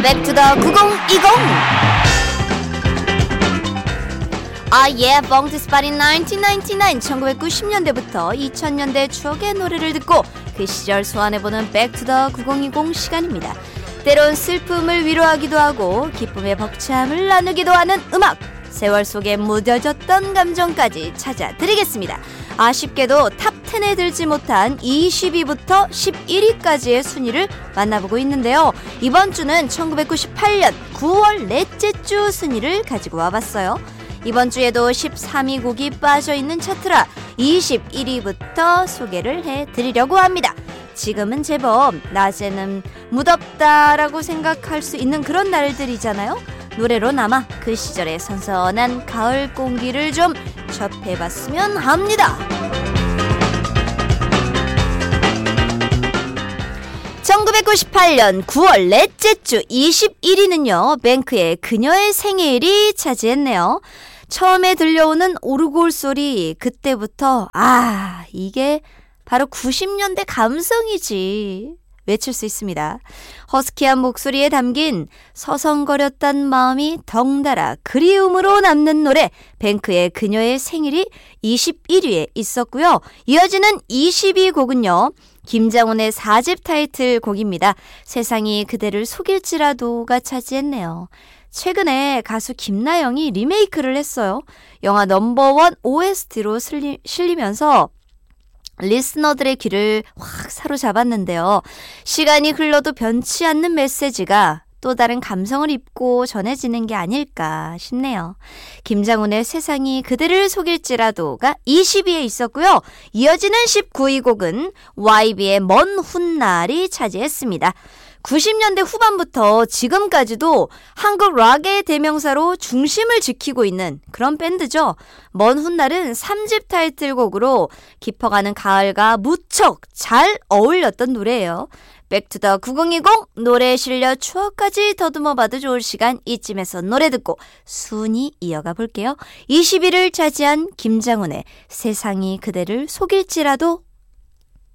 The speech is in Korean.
백투더 9020. Bongs Party 1999. 1990년대부터 2000년대 추억의 노래를 듣고 그 시절 소환해보는 백투더 9020 시간입니다. 때론 슬픔을 위로하기도 하고 기쁨의 벅참을 나누기도 하는 음악, 세월 속에 묻어졌던 감정까지 찾아드리겠습니다. 아쉽게도 탑10에 들지 못한 20위부터 11위까지의 순위를 만나보고 있는데요. 이번 주는 1998년 9월 넷째 주 순위를 가지고 와봤어요. 이번 주에도 13위 곡이 빠져있는 차트라 21위부터 소개를 해드리려고 합니다. 지금은 제법 낮에는 무덥다라고 생각할 수 있는 그런 날들이잖아요. 노래로나마 그 시절의 선선한 가을 공기를 좀 접해봤으면 합니다. 1998년 9월 넷째 주 21위는요. 뱅크의 그녀의 생일이 차지했네요. 처음에 들려오는 오르골 소리, 그때부터 이게 바로 90년대 감성이지 외칠 수 있습니다. 허스키한 목소리에 담긴 서성거렸던 마음이 덩달아 그리움으로 남는 노래, 뱅크의 그녀의 생일이 21위에 있었고요. 이어지는 20위 곡은요, 김장훈의 4집 타이틀곡입니다. 세상이 그대를 속일지라도가 차지했네요. 최근에 가수 김나영이 리메이크를 했어요. 영화 넘버원 OST로 실리면서 리스너들의 귀를 확 사로잡았는데요. 시간이 흘러도 변치 않는 메시지가 또 다른 감성을 입고 전해지는 게 아닐까 싶네요. 김장훈의 세상이 그대를 속일지라도가 20위에 있었고요. 이어지는 19위 곡은 YB의 먼 훗날이 차지했습니다. 90년대 후반부터 지금까지도 한국 락의 대명사로 중심을 지키고 있는 그런 밴드죠. 먼 훗날은 3집 타이틀곡으로 깊어가는 가을과 무척 잘 어울렸던 노래예요. 백투더 9020 노래 실려 추억까지 더듬어봐도 좋을 시간, 이쯤에서 노래 듣고 순위 이어가 볼게요. 20위를 차지한 김장훈의 세상이 그대를 속일지라도